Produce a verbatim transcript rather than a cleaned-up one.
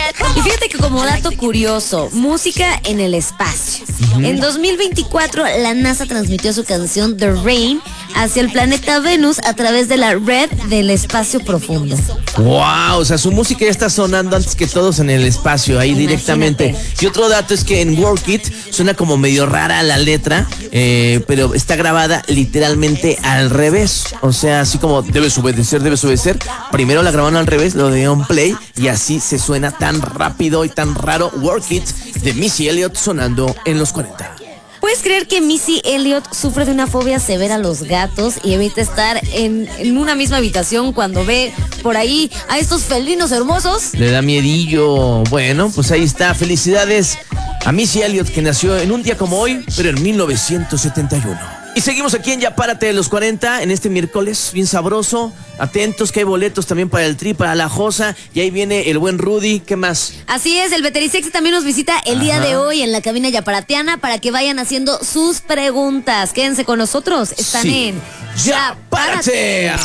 Y fíjate que como dato curioso, música en el espacio. Uh-huh. En dos mil veinticuatro, la NASA transmitió su canción The Rain hacia el planeta Venus a través de la red del espacio profundo. Wow, o sea, su música ya está sonando antes que todos en el espacio, ahí Imagínate. directamente. Y otro dato es que en Work It suena como medio rara la letra, eh, pero está grabada literalmente al revés. O sea, así como debes obedecer, debes obedecer. Primero la grabaron al revés, lo dieron play y así se suena tan rápido y tan raro. Work It de Missy Elliott sonando en los cuarenta. ¿Puedes creer que Missy Elliott sufre de una fobia severa a los gatos y evita estar en, en una misma habitación cuando ve por ahí a estos felinos hermosos? Le da miedillo. Bueno, pues ahí está. Felicidades a Missy Elliott, que nació en un día como hoy, pero en mil novecientos setenta y uno. Y seguimos aquí en Ya Párate de los cuarenta, en este miércoles bien sabroso. Atentos que hay boletos también para el Tri, para la Josa. Y ahí viene el buen Rudy. ¿Qué más? Así es, el Veterisex también nos visita el Ajá. día de hoy en la cabina yaparateana para que vayan haciendo sus preguntas. Quédense con nosotros. Están sí. en Ya Párate.